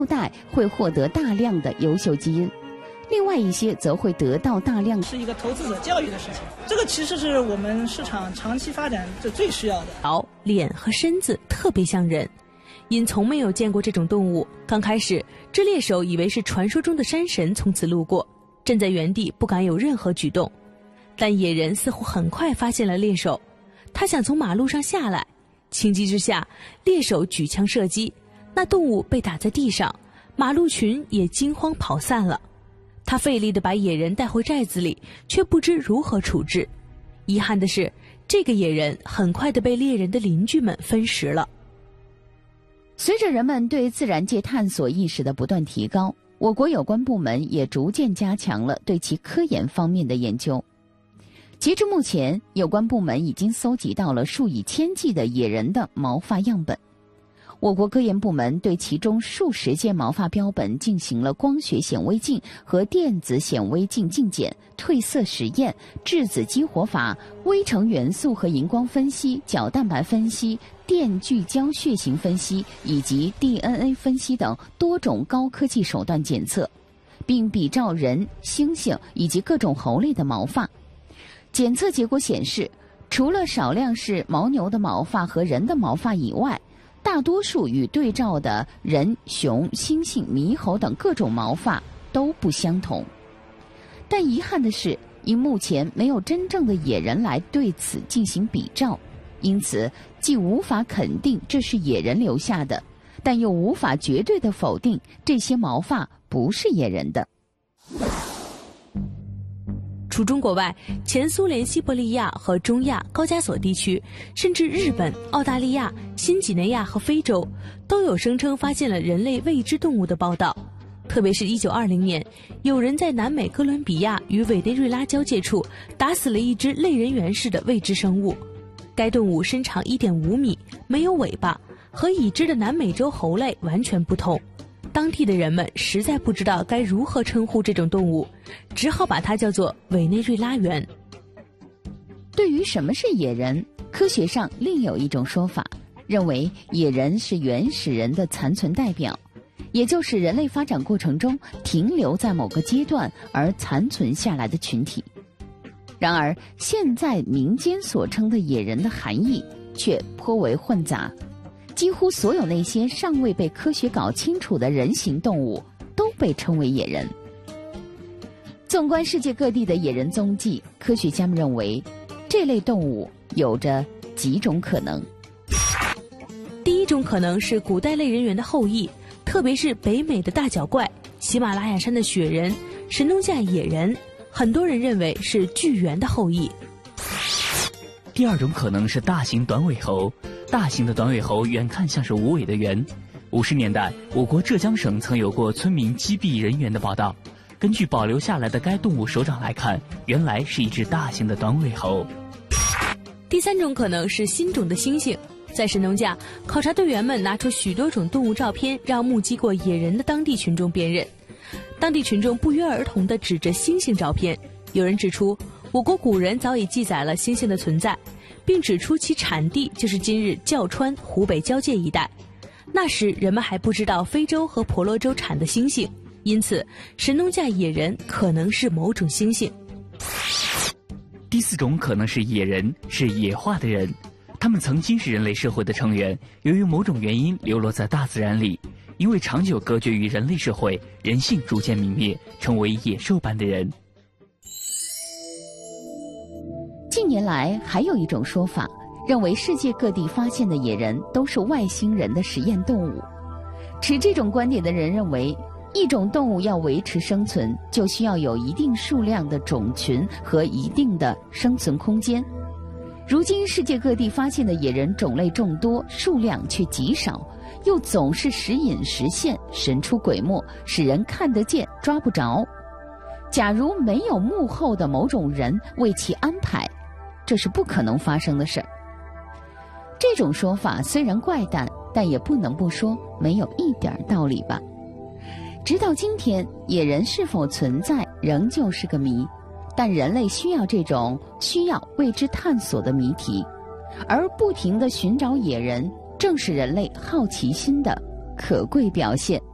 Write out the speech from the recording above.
后代会获得大量的优秀基因，另外一些则会得到大量是一个投资者教育的事情，这个其实是我们市场长期发展最需要的。 头、脸和身子特别像人，因从没有见过这种动物，刚开始这猎手以为是传说中的山神从此路过，站在原地不敢有任何举动。但野人似乎很快发现了猎手，他想从马路上下来，情急之下，猎手举枪射击，那动物被打在地上，马鹿群也惊慌跑散了。他费力地把野人带回寨子里，却不知如何处置。遗憾的是，这个野人很快地被猎人的邻居们分食了。 随着人们对自然界探索意识的不断提高，我国有关部门也逐渐加强了对其科研方面的研究。截至目前，有关部门已经搜集到了数以千计的野人的毛发样本。我国科研部门对其中数十件毛发标本进行了光学显微镜和电子显微镜镜检、褪色实验、质子激活法、微成元素和荧光分析、角蛋白分析、电聚焦血型分析以及 DNA 分析等多种高科技手段检测，并比照人、猩猩以及各种猴类的毛发。检测结果显示，除了少量是牦牛的毛发和人的毛发以外，大多数与对照的人、熊、猩猩、猕猴等各种毛发都不相同。但遗憾的是，因目前没有真正的野人来对此进行比照，因此既无法肯定这是野人留下的，但又无法绝对地否定这些毛发不是野人的。 除中国外，前苏联西伯利亚和中亚高加索地区，甚至日本、澳大利亚、新几内亚和非洲，都有声称发现了人类未知动物的报道。特别是1920年，有人在南美哥伦比亚与委内瑞拉交界处打死了一只类人猿似的未知生物。该动物身长1.5米，没有尾巴，和已知的南美洲猴类完全不同。当地的人们实在不知道该如何称呼这种动物，只好把它叫做委内瑞拉猿。 对于什么是野人，科学上另有一种说法，认为野人是原始人的残存代表，也就是人类发展过程中停留在某个阶段而残存下来的群体。然而，现在民间所称的野人的含义却颇为混杂。几乎所有那些尚未被科学搞清楚的人形动物都被称为野人。纵观世界各地的野人踪迹，科学家们认为这类动物有着几种可能。 第一种可能是古代类人猿的后裔，特别是北美的大脚怪、喜马拉雅山的雪人、神农架野人，很多人认为是巨猿的后裔。 第二种可能是大型短尾猴。大型的短尾猴远看像是无尾的猿。50年代，我国浙江省曾有过村民击毙人猿的报道。根据保留下来的该动物手掌来看，原来是一只大型的短尾猴。 第三种可能是新种的猩猩。在神农架，考察队员们拿出许多种动物照片，让目击过野人的当地群众辨认。当地群众不约而同地指着猩猩照片，有人指出，我国古人早已记载了猩猩的存在，并指出其产地就是今日教川、湖北交界一带。那时人们还不知道非洲和婆罗洲产的猩猩，因此神农架野人可能是某种猩猩。 第四种可能是野人，是野化的人，他们曾经是人类社会的成员，由于某种原因流落在大自然里，因为长久隔绝于人类社会，人性逐渐泯灭，成为野兽般的人。 近年来还有一种说法，认为世界各地发现的野人都是外星人的实验动物。持这种观点的人认为，一种动物要维持生存，就需要有一定数量的种群和一定的生存空间。如今世界各地发现的野人种类众多，数量却极少，又总是时隐时现，神出鬼没，使人看得见抓不着。假如没有幕后的某种人为其安排，这是不可能发生的事儿。这种说法虽然怪诞，但也不能不说没有一点道理吧。直到今天，野人是否存在仍旧是个谜，但人类需要这种为之探索的谜题，而不停地寻找野人，正是人类好奇心的可贵表现。